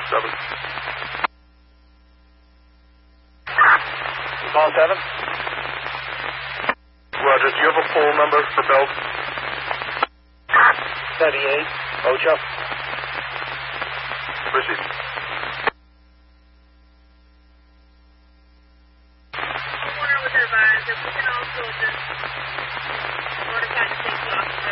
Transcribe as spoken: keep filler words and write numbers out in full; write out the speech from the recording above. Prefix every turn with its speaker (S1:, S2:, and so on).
S1: seven.
S2: Call seven.
S1: Roger, do you have a poll number for Belt?
S2: seventy-eight. Ocho.
S1: Proceed.